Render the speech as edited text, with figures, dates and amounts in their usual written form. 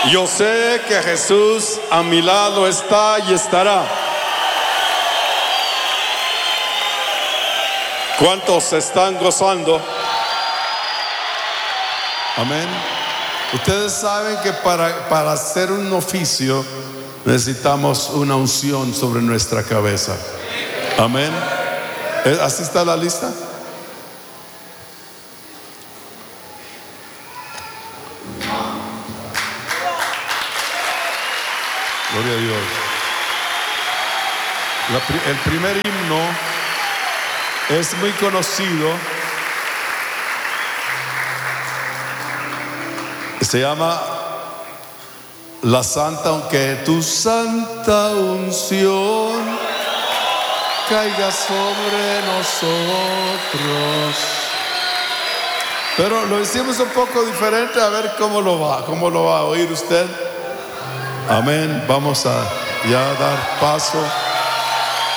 Yo sé que Jesús a mi lado está y estará. ¿Cuántos se están gozando? Amén. Ustedes saben que para hacer un oficio necesitamos una unción sobre nuestra cabeza. Amén. ¿Así está la lista? Gloria a Dios. El primer himno es muy conocido. Se llama La Santa, aunque tu santa unción caiga sobre nosotros. Pero lo hicimos un poco diferente, a ver cómo lo va a oír usted. Amén. Vamos a ya dar paso